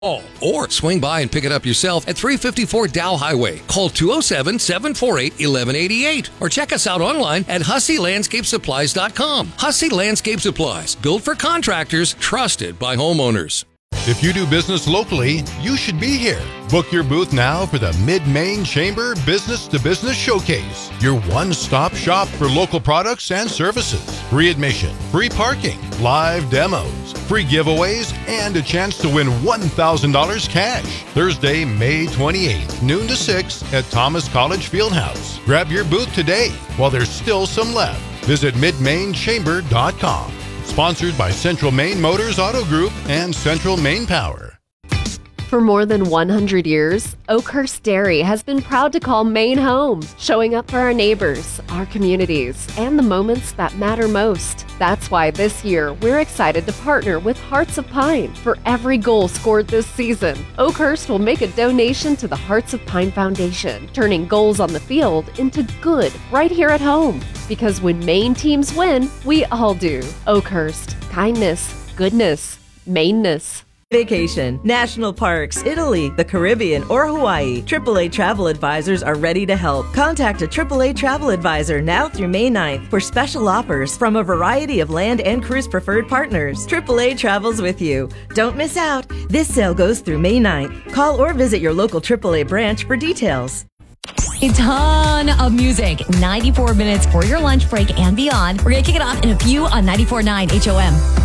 Or swing by and pick it up yourself at 354 Dow Highway. Call 207-748-1188 or check us out online at HusseyLandscapeSupplies.com. Hussey Landscape Supplies, built for contractors, trusted by homeowners. If you do business locally, you should be here. Book your booth now for the Mid-Maine Chamber Business to Business Showcase, your one-stop shop for local products and services. Free admission, free parking, live demos, free giveaways, and a chance to win $1,000 cash. Thursday, May 28th, noon to 6 at Thomas College Fieldhouse. Grab your booth today while there's still some left. Visit midmainechamber.com. Sponsored by Central Maine Motors Auto Group and Central Maine Power. For more than 100 years, Oakhurst Dairy has been proud to call Maine home, showing up for our neighbors, our communities, and the moments that matter most. That's why this year we're excited to partner with Hearts of Pine. For every goal scored this season, Oakhurst will make a donation to the Hearts of Pine Foundation, turning goals on the field into good right here at home. Because when Maine teams win, we all do. Oakhurst, kindness, goodness, Maineness. Vacation, national parks, Italy, the Caribbean, or Hawaii. AAA Travel Advisors are ready to help. Contact a AAA Travel Advisor now through May 9th for special offers from a variety of land and cruise preferred partners. AAA travels with you. Don't miss out. This sale goes through May 9th. Call or visit your local AAA branch for details. A ton of music, 94 minutes for your lunch break and beyond. We're going to kick it off in a few on 94.9 HOM.